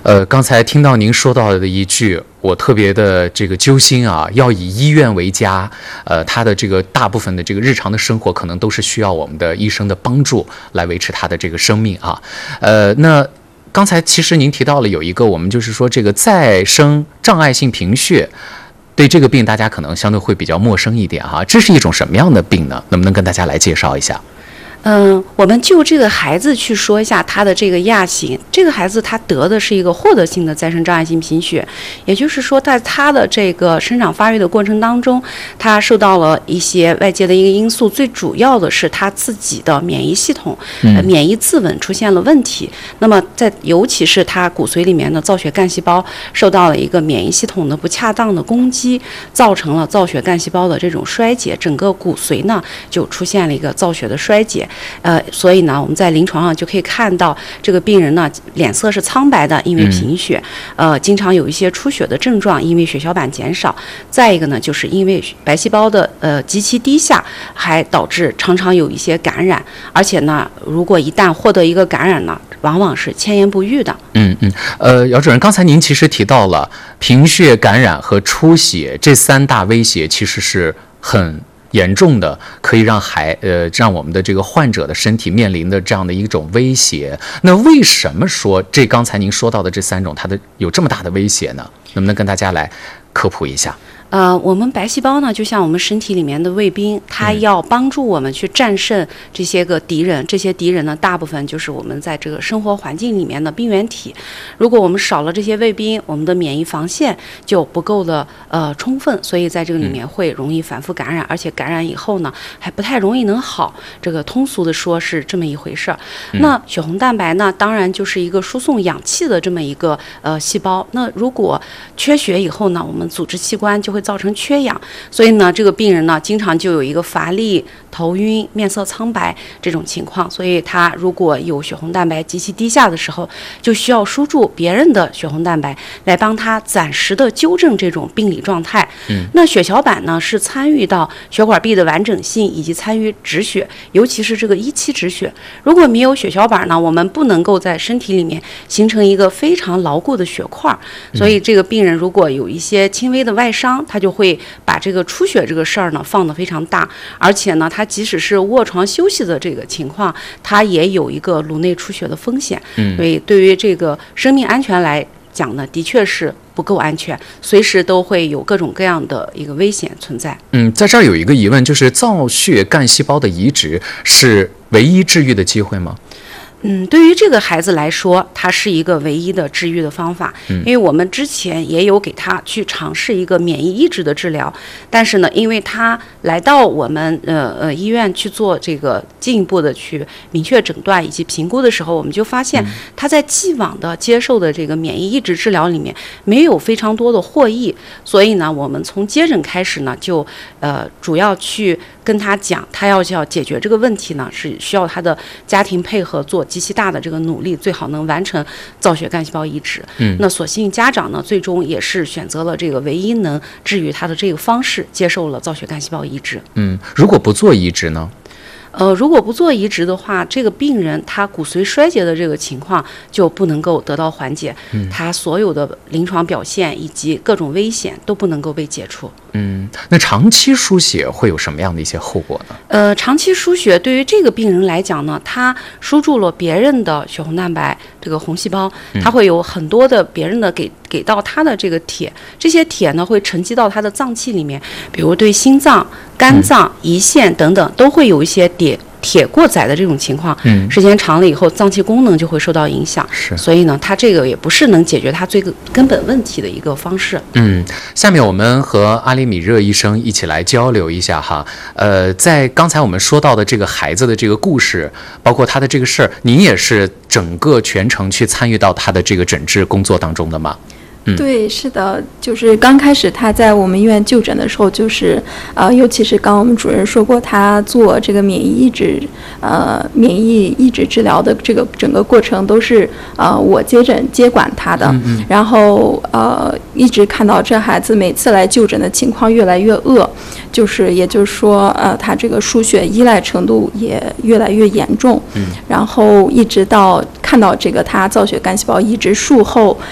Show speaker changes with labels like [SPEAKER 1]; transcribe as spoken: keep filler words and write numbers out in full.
[SPEAKER 1] 呃，刚才听到您说到的一句，我特别的这个揪心啊，要以医院为家。呃，他的这个大部分的这个日常的生活，可能都是需要我们的医生的帮助来维持他的这个生命啊。呃，那刚才其实您提到了有一个，我们就是说这个再生障碍性贫血。对这个病，大家可能相对会比较陌生一点哈，这是一种什么样的病呢？能不能跟大家来介绍一下？
[SPEAKER 2] 嗯，我们就这个孩子去说一下他的这个亚型。这个孩子他得的是一个获得性的再生障碍性贫血，也就是说，在他的这个生长发育的过程当中，他受到了一些外界的一个因素，最主要的是他自己的免疫系统、呃、免疫自稳出现了问题。那么在尤其是他骨髓里面的造血干细胞受到了一个免疫系统的不恰当的攻击，造成了造血干细胞的这种衰竭，整个骨髓呢就出现了一个造血的衰竭。呃，所以呢，我们在临床上就可以看到这个病人呢脸色是苍白的，因为贫血，呃，经常有一些出血的症状，因为血小板减少。再一个呢，就是因为白细胞的呃极其低下，还导致常常有一些感染，而且呢，如果一旦获得一个感染呢，往往是千言不愈的。嗯
[SPEAKER 1] 嗯，呃，姚主任，刚才您其实提到了贫血、感染和出血这三大威胁，其实是很严重的，可以让孩呃让我们的这个患者的身体面临的这样的一种威胁。那为什么说这刚才您说到的这三种它的有这么大的威胁呢？能不能跟大家来科普一下？
[SPEAKER 2] 呃，我们白细胞呢，就像我们身体里面的卫兵，它要帮助我们去战胜这些个敌人。这些敌人呢，大部分就是我们在这个生活环境里面的病原体。如果我们少了这些卫兵，我们的免疫防线就不够的呃充分，所以在这个里面会容易反复感染，而且感染以后呢，还不太容易能好。这个通俗的说是这么一回事儿。那血红蛋白呢，当然就是一个输送氧气的这么一个呃细胞。那如果缺血以后呢，我们组织器官就会造成缺氧，所以呢，这个病人呢，经常就有一个乏力、头晕、面色苍白这种情况。所以他如果有血红蛋白极其低下的时候，就需要输注别人的血红蛋白来帮他暂时的纠正这种病理状态。嗯，那血小板呢，是参与到血管壁的完整性以及参与止血，尤其是这个一期止血。如果没有血小板呢，我们不能够在身体里面形成一个非常牢固的血块。所以这个病人如果有一些轻微的外伤，他就会把这个出血这个事儿呢放得非常大，而且呢，他即使是卧床休息的这个情况，他也有一个颅内出血的风险。嗯，所以对于这个生命安全来讲呢，的确是不够安全，随时都会有各种各样的一个危险存在。
[SPEAKER 1] 嗯，在这儿有一个疑问，就是造血干细胞的移植是唯一治愈的机会吗？
[SPEAKER 2] 嗯，对于这个孩子来说，它是一个唯一的治愈的方法。嗯，因为我们之前也有给他去尝试一个免疫抑制的治疗，但是呢，因为他来到我们呃呃医院去做这个进一步的去明确诊断以及评估的时候，我们就发现他在既往的接受的这个免疫抑制治疗里面没有非常多的获益，所以呢，我们从接诊开始呢，就呃主要去跟他讲，他要要解决这个问题呢，是需要他的家庭配合做极其大的这个努力，最好能完成造血干细胞移植。嗯，那所幸家长呢，最终也是选择了这个唯一能治愈他的这个方式，接受了造血干细胞移植。
[SPEAKER 1] 嗯，如果不做移植呢？
[SPEAKER 2] 呃，如果不做移植的话，这个病人他骨髓衰竭的这个情况就不能够得到缓解，嗯，他所有的临床表现以及各种危险都不能够被解除。
[SPEAKER 1] 嗯，那长期输血会有什么样的一些后果呢？
[SPEAKER 2] 呃，长期输血对于这个病人来讲呢，他输注了别人的血红蛋白这个红细胞，他会有很多的别人的给给到他的这个铁，这些铁呢会沉积到他的脏器里面，比如对心脏、肝脏、胰腺等等都会有一些铁铁过载的这种情况，嗯，时间长了以后，脏器功能就会受到影响。是，所以呢，它这个也不是能解决它最根本问题的一个方式。
[SPEAKER 1] 嗯，下面我们和阿里米热医生一起来交流一下哈。呃，在刚才我们说到的这个孩子的这个故事，包括他的这个事儿，您也是整个全程去参与到他的这个诊治工作当中的吗？
[SPEAKER 3] 嗯、对，是的，就是刚开始他在我们医院就诊的时候，就是呃，尤其是刚我们主任说过，他做这个免疫抑制，呃，免疫抑制治疗的这个整个过程都是呃我接诊接管他的，嗯嗯然后呃一直看到这孩子每次来就诊的情况越来越恶，就是也就是说呃他这个输血依赖程度也越来越严重，嗯，然后一直到看到这个他造血干细胞移植术后